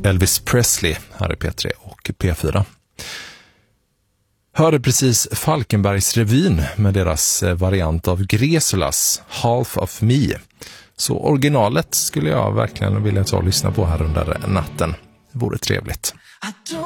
Elvis Presley här i P3 och P4. Hörde precis Falkenbergsrevyn med deras variant av Gresulas Half of Me. Så originalet skulle jag verkligen vilja ta och lyssna på här under natten. Det vore trevligt.